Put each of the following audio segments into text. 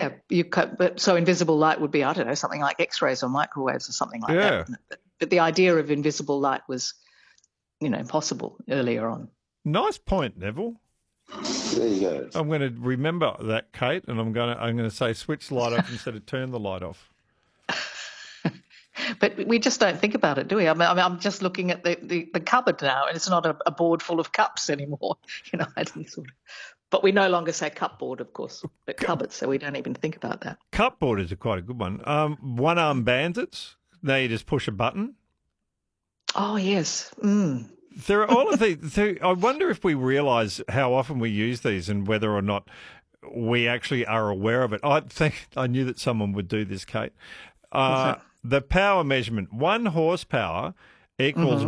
yeah, you could, but so invisible light would be, I don't know, something like X-rays or microwaves or something like that. Wouldn't it? But the idea of invisible light was, possible earlier on. Nice point, Neville. There you go. I'm going to remember that, Kate, and I'm going to say switch the light off instead of turn the light off. But we just don't think about it, do we? I'm just looking at the cupboard now, and it's not a board full of cups anymore. But we no longer say cupboard, of course, but cupboard, so we don't even think about that. Cupboard is quite a good one. One-arm bandits. Now you just push a button. Oh, yes. There are all of these. I wonder if we realise how often we use these and whether or not we actually are aware of it. I think I knew that someone would do this, Kate. The power measurement, 1 horsepower equals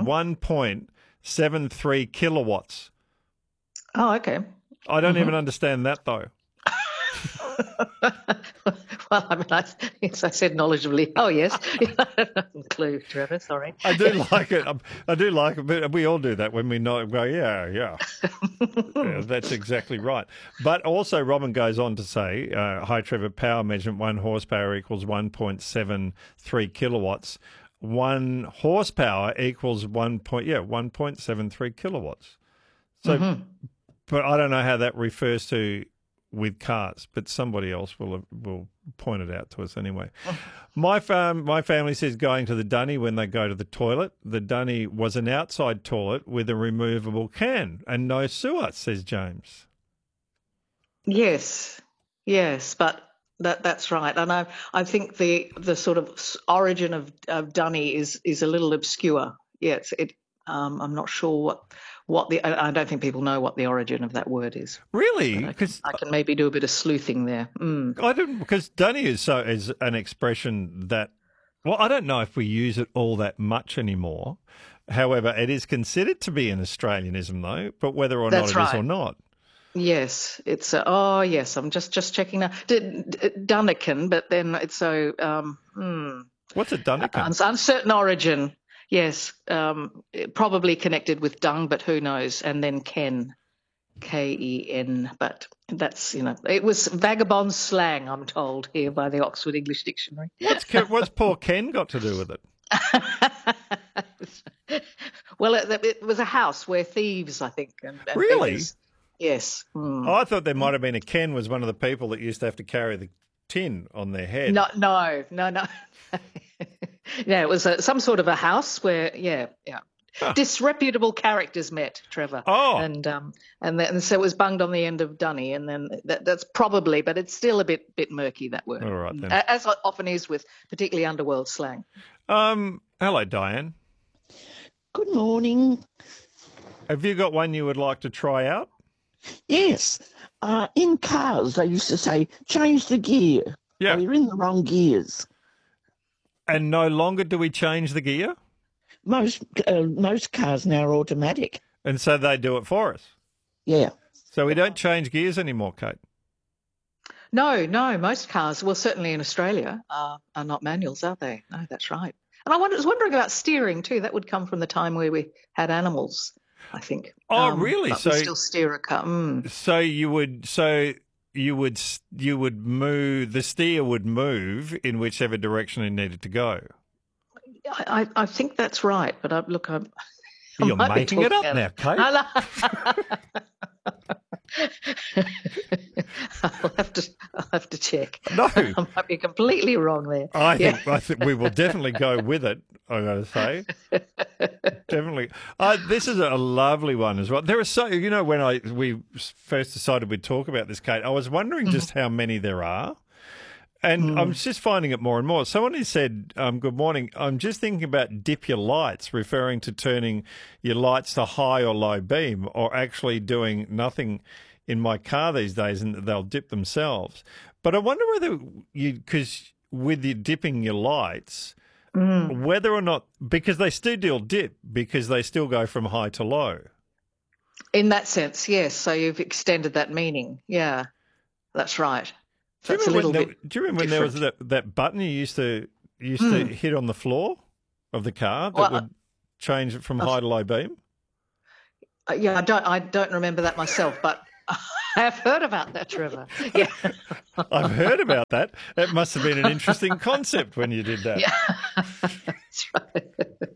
1.73 kilowatts. Oh, okay. I don't even understand that, though. Well, I said knowledgeably. Oh, yes. Clue, Trevor, sorry. I do like it. I do like it. But we all do that when we know. Go, yeah. That's exactly right. But also, Robin goes on to say, hi, Trevor, power measurement, 1 horsepower equals 1.73 kilowatts. 1 horsepower equals 1.73 kilowatts. So, but I don't know how that refers to with cars, but somebody else will point it out to us anyway. My family says going to the dunny when they go to the toilet. The dunny was an outside toilet with a removable can and no sewer, says James. Yes, but that's right. And I think the sort of origin of dunny is a little obscure. Yes, I'm not sure I don't think people know what the origin of that word is. Really? Because I can maybe do a bit of sleuthing there. I don't, because dunny is an expression that, well, I don't know if we use it all that much anymore. However, it is considered to be an Australianism, though. But whether or not it is or not. Yes, it's yes. I'm just checking now. Dunnikin, but then it's so. What's a dunnikin? Uncertain origin. Yes, probably connected with dung, but who knows? And then Ken, K-E-N. But that's, it was vagabond slang, I'm told, here by the Oxford English Dictionary. What's poor Ken got to do with it? Well, it was a house where thieves, I think. And really? Thieves, yes. Oh, I thought there might have been a Ken was one of the people that used to have to carry the tin on their head. No. Yeah, it was some sort of a house where, disreputable characters met, Trevor. Oh, and so it was bunged on the end of dunny, and then that's probably, but it's still a bit murky, that word. All right then. As often is with particularly underworld slang. Hello, Diane. Good morning. Have you got one you would like to try out? Yes. In cars, they used to say, change the gear. Yeah. Or you're in the wrong gears. And no longer do we change the gear? Most cars now are automatic. And so they do it for us? Yeah. So we don't change gears anymore, Kate? No, most cars, well, certainly in Australia, are not manuals, are they? No, that's right. And I was wondering about steering too. That would come from the time where we had animals, I think. Oh, really? So we still steer a car. So you would move, the steer would move in whichever direction it needed to go. I think that's right, but you're making it up now, Kate. I'll have to check. No, I might be completely wrong there. I think we will definitely go with it. I'm going to say definitely. This is a lovely one as well. There are so when we first decided we'd talk about this, Kate, I was wondering just how many there are. And I'm just finding it more and more. Someone who said, good morning, I'm just thinking about dip your lights, referring to turning your lights to high or low beam, or actually doing nothing in my car these days and they'll dip themselves. But I wonder whether because with you dipping your lights, whether or not, because they still dip, because they still go from high to low. In that sense, yes. So you've extended that meaning. Yeah, that's right. Do you remember when there was that button you used to hit on the floor of the car that would change it from high to low beam? Yeah, I don't remember that myself, but I've heard about that, Trevor. Yeah. I've heard about that. That must have been an interesting concept when you did that. Yeah. That's right.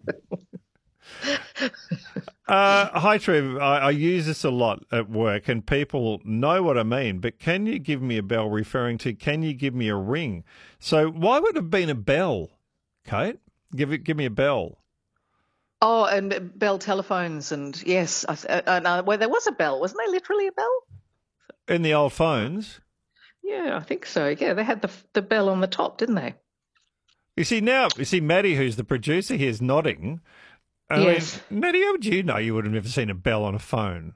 Hi, Trev. I use this a lot at work, and people know what I mean. But can you give me a bell? Referring to can you give me a ring? So why would it have been a bell, Kate? Give me a bell. Oh, and bell telephones, and yes, well, there was a bell, wasn't there? Literally a bell. In the old phones. Yeah, I think so. Yeah, they had the bell on the top, didn't they? You see, Maddie, who's the producer here, is nodding. Yes. Maddie, how would you know you would have never seen a bell on a phone?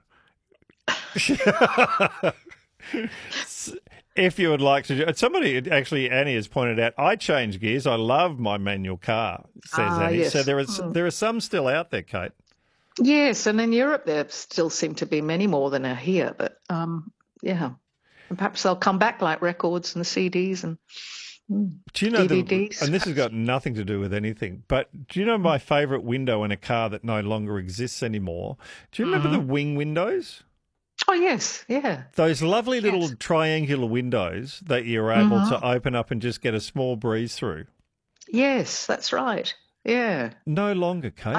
If you would like to, somebody actually, Annie has pointed out, I change gears. I love my manual car, says Annie. Yes. So there are some still out there, Kate. Yes, and in Europe there still seem to be many more than are here, but yeah, and perhaps they'll come back like records and CDs and Do you know DVDs. and this has got nothing to do with anything, but do you know my favourite window in a car that no longer exists anymore? Do you remember the wing windows? Oh yes, yeah. Those lovely little triangular windows that you're able to open up and just get a small breeze through. Yes, that's right. Yeah. No longer, Kate.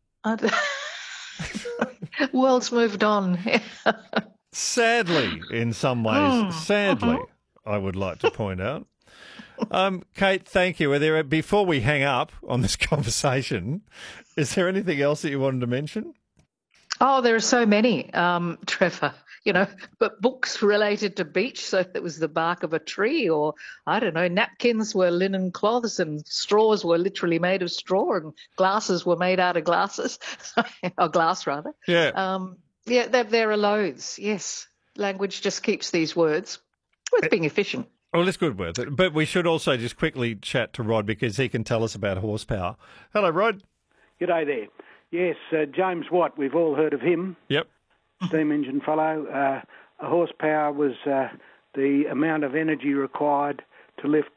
World's moved on. Sadly, in some ways. Sadly, I would like to point out. Kate, thank you. Before we hang up on this conversation, is there anything else that you wanted to mention? Oh, there are so many, Trevor. But books related to beach, so it was the bark of a tree, or I don't know, napkins were linen cloths, and straws were literally made of straw, and glasses were made out of glasses, or glass rather. Yeah. There are loads. Yes, language just keeps these words with being efficient. Well, it's good worth it. But we should also just quickly chat to Rod because he can tell us about horsepower. Hello, Rod. G'day there. Yes, James Watt, we've all heard of him. Yep. Steam engine fellow. A horsepower was the amount of energy required to lift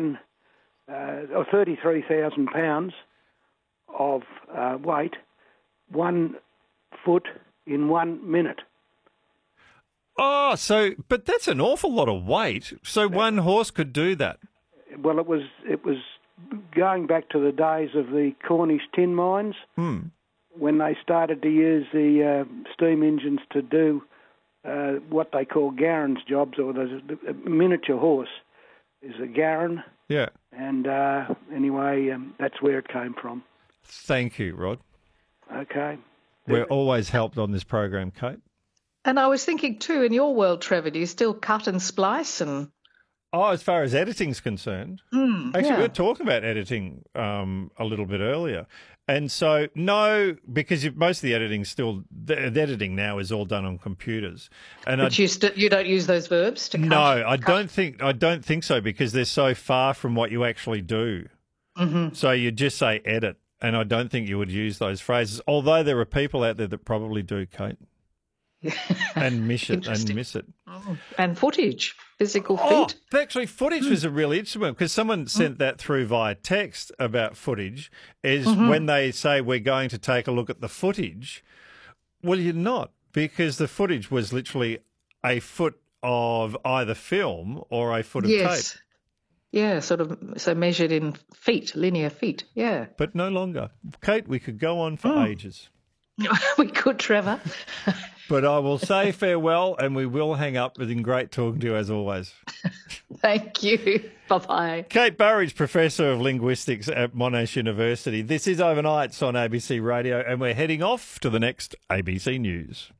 33,000 pounds of weight, 1 foot in 1 minute. Oh, but that's an awful lot of weight. So one horse could do that. Well, it was going back to the days of the Cornish tin mines when they started to use the steam engines to do what they call Garran's jobs, or there's a miniature horse is a Garran. Yeah. And anyway, that's where it came from. Thank you, Rod. Okay. We're always helped on this program, Kate. And I was thinking too, in your world, Trevor, do you still cut and splice and? Oh, as far as editing's concerned, actually, we were talking about editing a little bit earlier, and so no, because most of the editing the editing now is all done on computers, and but you don't use those verbs to cut? No, I don't think so because they're so far from what you actually do. Mm-hmm. So you just say edit, and I don't think you would use those phrases. Although there are people out there that probably do, Kate. And miss it. And footage, physical feed. Actually, footage was a really interesting one because someone sent that through via text about footage, is when they say we're going to take a look at the footage. Well, you're not, because the footage was literally a foot of either film or a foot of tape. Yeah, so measured in feet, linear feet, yeah. But no longer. Kate, we could go on for ages. We could, Trevor. But I will say farewell, and we will hang up. It's been great talking to you as always. Thank you. Bye-bye. Kate Burridge, Professor of Linguistics at Monash University. This is Overnights on ABC Radio, and we're heading off to the next ABC News.